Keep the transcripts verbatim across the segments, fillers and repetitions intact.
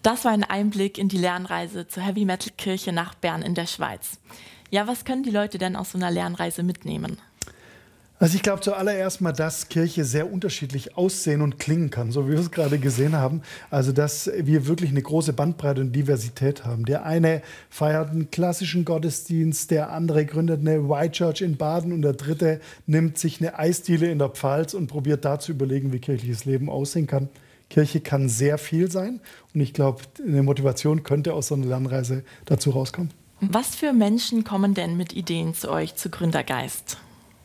Das war ein Einblick in die Lernreise zur Heavy-Metal-Kirche nach Bern in der Schweiz. Ja, was können die Leute denn aus so einer Lernreise mitnehmen? Also ich glaube zuallererst mal, dass Kirche sehr unterschiedlich aussehen und klingen kann, so wie wir es gerade gesehen haben. Also dass wir wirklich eine große Bandbreite und Diversität haben. Der eine feiert einen klassischen Gottesdienst, der andere gründet eine White Church in Baden und der dritte nimmt sich eine Eisdiele in der Pfalz und probiert da zu überlegen, wie kirchliches Leben aussehen kann. Kirche kann sehr viel sein und ich glaube, eine Motivation könnte aus so einer Lernreise dazu rauskommen. Was für Menschen kommen denn mit Ideen zu euch, zu Gründergeist?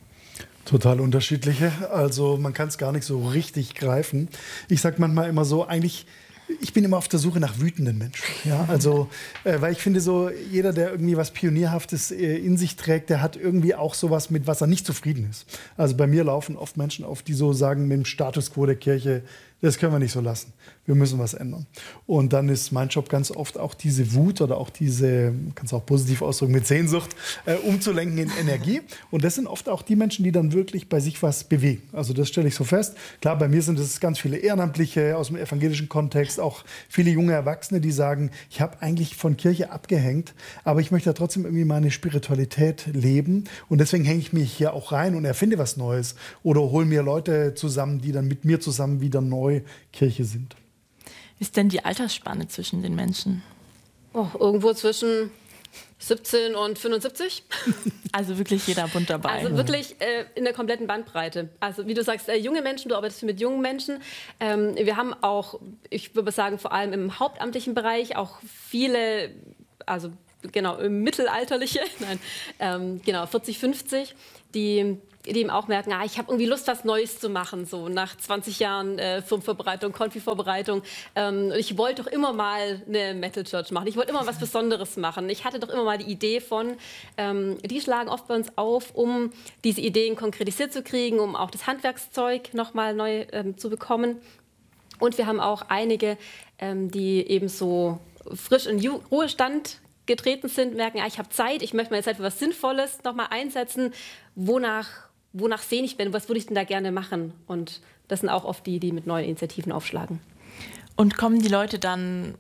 Total unterschiedliche. Also man kann es gar nicht so richtig greifen. Ich sage manchmal immer so, eigentlich, ich bin immer auf der Suche nach wütenden Menschen. Ja? Also, äh, weil ich finde so, jeder, der irgendwie was Pionierhaftes äh, in sich trägt, der hat irgendwie auch sowas, mit was er nicht zufrieden ist. Also bei mir laufen oft Menschen auf, die so sagen, mit dem Status quo der Kirche, das können wir nicht so lassen. Wir müssen was ändern. Und dann ist mein Job ganz oft auch diese Wut oder auch diese, man kann es auch positiv ausdrücken, mit Sehnsucht, äh, umzulenken in Energie. Und das sind oft auch die Menschen, die dann wirklich bei sich was bewegen. Also das stelle ich so fest. Klar, bei mir sind es ganz viele Ehrenamtliche aus dem evangelischen Kontext, auch viele junge Erwachsene, die sagen, ich habe eigentlich von Kirche abgehängt, aber ich möchte ja trotzdem irgendwie meine Spiritualität leben. Und deswegen hänge ich mich hier auch rein und erfinde was Neues. Oder hole mir Leute zusammen, die dann mit mir zusammen wieder neu Kirche sind. Wie ist denn die Altersspanne zwischen den Menschen? Oh, irgendwo zwischen siebzehn und fünfundsiebzig. Also wirklich jeder bunt dabei. Also wirklich äh, in der kompletten Bandbreite. Also wie du sagst, äh, junge Menschen, du arbeitest mit jungen Menschen. Ähm, wir haben auch, ich würde sagen, vor allem im hauptamtlichen Bereich auch viele, also genau, mittelalterliche, nein, ähm, genau, vierzig, fünfzig, die die eben auch merken, ah, ich habe irgendwie Lust, was Neues zu machen, so nach zwanzig Jahren äh, Firmenvorbereitung, Konfi-Vorbereitung. Ähm, ich wollte doch immer mal eine Metal Church machen. Ich wollte immer was Besonderes machen. Ich hatte doch immer mal die Idee von, ähm, die schlagen oft bei uns auf, um diese Ideen konkretisiert zu kriegen, um auch das Handwerkszeug nochmal neu ähm, zu bekommen. Und wir haben auch einige, ähm, die eben so frisch in Ju- Ruhestand getreten sind, merken, ah, ich habe Zeit, ich möchte meine Zeit für was Sinnvolles nochmal einsetzen. Wonach Wonach sehne ich denn, was würde ich denn da gerne machen? Und das sind auch oft die, die mit neuen Initiativen aufschlagen. Und kommen die Leute dann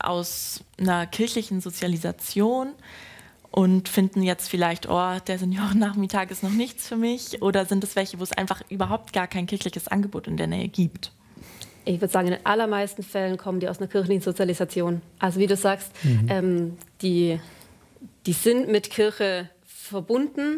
aus einer kirchlichen Sozialisation und finden jetzt vielleicht, oh, der Seniorennachmittag ist noch nichts für mich? Oder sind es welche, wo es einfach überhaupt gar kein kirchliches Angebot in der Nähe gibt? Ich würde sagen, in den allermeisten Fällen kommen die aus einer kirchlichen Sozialisation. Also wie du sagst, mhm. ähm, die, die sind mit Kirche verbunden,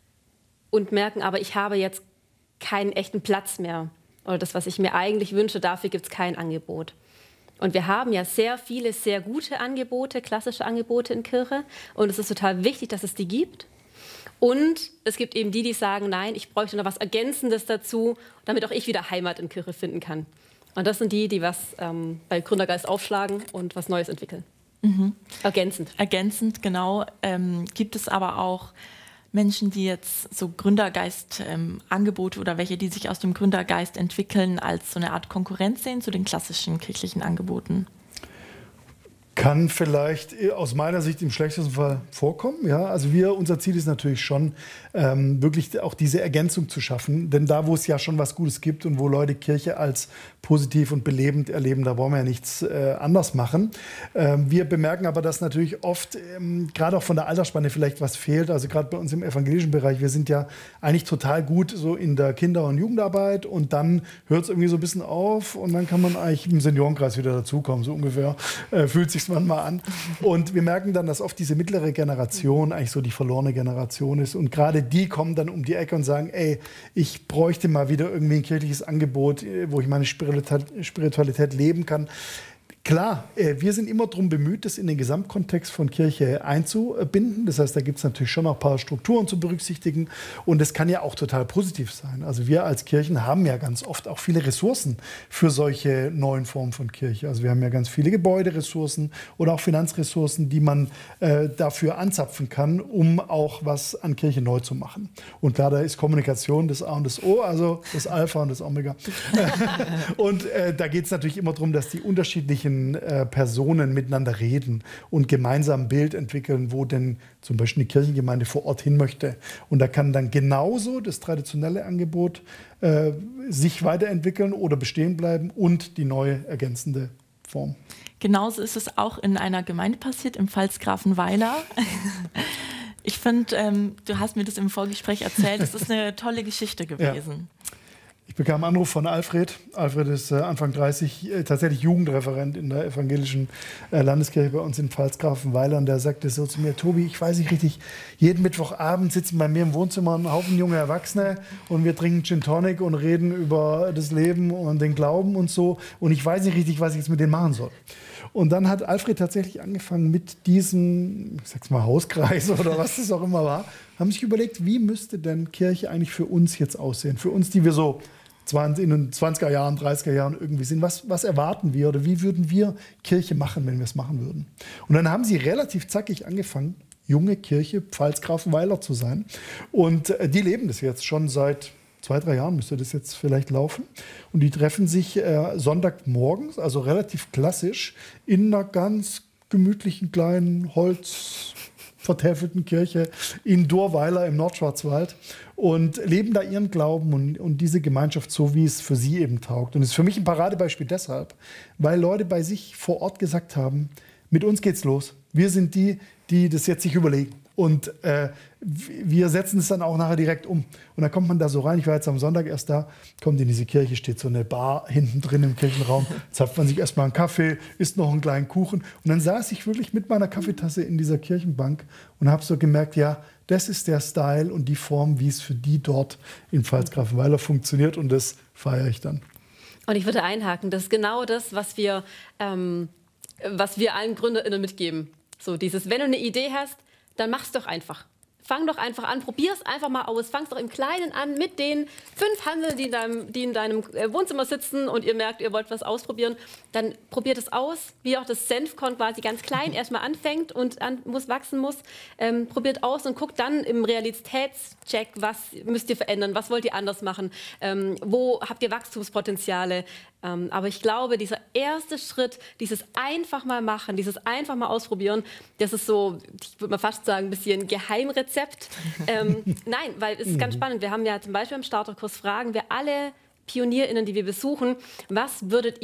und merken, aber ich habe jetzt keinen echten Platz mehr. Oder das, was ich mir eigentlich wünsche, dafür gibt es kein Angebot. Und wir haben ja sehr viele, sehr gute Angebote, klassische Angebote in Kirche. Und es ist total wichtig, dass es die gibt. Und es gibt eben die, die sagen, nein, ich bräuchte noch was Ergänzendes dazu, damit auch ich wieder Heimat in Kirche finden kann. Und das sind die, die was ähm, bei Gründergeist aufschlagen und was Neues entwickeln. Mhm. Ergänzend. Ergänzend, genau. Ähm, gibt es aber auch Menschen, die jetzt so Gründergeist-Angebote ähm, oder welche, die sich aus dem Gründergeist entwickeln, als so eine Art Konkurrenz sehen zu den klassischen kirchlichen Angeboten? Kann vielleicht aus meiner Sicht im schlechtesten Fall vorkommen. Ja? Also wir, unser Ziel ist natürlich schon, ähm, wirklich auch diese Ergänzung zu schaffen. Denn da, wo es ja schon was Gutes gibt und wo Leute Kirche als positiv und belebend erleben, da wollen wir ja nichts äh, anders machen. Ähm, wir bemerken aber, dass natürlich oft, ähm, gerade auch von der Altersspanne vielleicht was fehlt. Also gerade bei uns im evangelischen Bereich, wir sind ja eigentlich total gut so in der Kinder- und Jugendarbeit und dann hört es irgendwie so ein bisschen auf und dann kann man eigentlich im Seniorenkreis wieder dazukommen, so ungefähr. Äh, fühlt sich man mal an. Und wir merken dann, dass oft diese mittlere Generation eigentlich so die verlorene Generation ist. Und gerade die kommen dann um die Ecke und sagen, ey, ich bräuchte mal wieder irgendwie ein kirchliches Angebot, wo ich meine Spiritualität leben kann. Klar, wir sind immer darum bemüht, das in den Gesamtkontext von Kirche einzubinden. Das heißt, da gibt es natürlich schon noch ein paar Strukturen zu berücksichtigen. Und das kann ja auch total positiv sein. Also wir als Kirchen haben ja ganz oft auch viele Ressourcen für solche neuen Formen von Kirche. Also wir haben ja ganz viele Gebäuderessourcen oder auch Finanzressourcen, die man äh, dafür anzapfen kann, um auch was an Kirche neu zu machen. Und klar, da ist Kommunikation das A und das O, also das Alpha und das Omega. Und äh, da geht es natürlich immer darum, dass die unterschiedlichen Personen miteinander reden und gemeinsam ein Bild entwickeln, wo denn zum Beispiel eine Kirchengemeinde vor Ort hin möchte. Und da kann dann genauso das traditionelle Angebot äh, sich weiterentwickeln oder bestehen bleiben und die neue ergänzende Form. Genauso ist es auch in einer Gemeinde passiert, im Pfalzgrafenweiler. Ich finde, ähm, du hast mir das im Vorgespräch erzählt, es ist eine tolle Geschichte gewesen. Ja. Ich bekam einen Anruf von Alfred. Alfred ist äh, Anfang dreißig, äh, tatsächlich Jugendreferent in der evangelischen äh, Landeskirche bei uns in Pfalzgrafenweiler. Und der sagte so zu mir: Tobi, ich weiß nicht richtig, jeden Mittwochabend sitzen bei mir im Wohnzimmer ein Haufen junge Erwachsene und wir trinken Gin Tonic und reden über das Leben und den Glauben und so. Und ich weiß nicht richtig, was ich jetzt mit denen machen soll. Und dann hat Alfred tatsächlich angefangen mit diesem, ich sag's mal, Hauskreis oder was das auch immer war, haben sich überlegt, wie müsste denn Kirche eigentlich für uns jetzt aussehen? Für uns, die wir so zwanzig, in den zwanziger Jahren, dreißiger Jahren irgendwie sind. Was, was erwarten wir oder wie würden wir Kirche machen, wenn wir es machen würden? Und dann haben sie relativ zackig angefangen, junge Kirche Pfalzgrafenweiler zu sein. Und äh, die leben das jetzt schon seit zwei, drei Jahren müsste das jetzt vielleicht laufen. Und die treffen sich äh, Sonntagmorgens, also relativ klassisch, in einer ganz gemütlichen kleinen holzvertäfelten Kirche in Durweiler im Nordschwarzwald und leben da ihren Glauben und, und diese Gemeinschaft so, wie es für sie eben taugt. Und es ist für mich ein Paradebeispiel deshalb, weil Leute bei sich vor Ort gesagt haben, mit uns geht's los. Wir sind die, die das jetzt sich überlegen. Und äh, wir setzen es dann auch nachher direkt um. Und dann kommt man da so rein. Ich war jetzt am Sonntag erst da, kommt in diese Kirche, steht so eine Bar hinten drin im Kirchenraum, zapft man sich erstmal einen Kaffee, isst noch einen kleinen Kuchen. Und dann saß ich wirklich mit meiner Kaffeetasse in dieser Kirchenbank und habe so gemerkt, ja, das ist der Style und die Form, wie es für die dort in Pfalzgrafenweiler funktioniert. Und das feiere ich dann. Und ich würde einhaken, das ist genau das, was wir, ähm, was wir allen GründerInnen mitgeben. So dieses, wenn du eine Idee hast, dann mach's doch einfach. Fang doch einfach an, probier's einfach mal aus. Fang's doch im Kleinen an mit den fünf Handeln, die in deinem, die in deinem Wohnzimmer sitzen und ihr merkt, ihr wollt was ausprobieren. Dann probiert es aus, wie auch das Senfkorn quasi ganz klein erstmal anfängt und an, muss wachsen muss. Ähm, probiert aus und guckt dann im Realitätscheck, was müsst ihr verändern, was wollt ihr anders machen, ähm, wo habt ihr Wachstumspotenziale. Ähm, aber ich glaube, dieser erste Schritt, dieses einfach mal machen, dieses einfach mal ausprobieren, das ist so, ich würde mal fast sagen, ein bisschen Geheimrezept. ähm, nein, weil es ist ganz spannend. Wir haben ja zum Beispiel im Starterkurs fragen wir alle PionierInnen, die wir besuchen, was würdet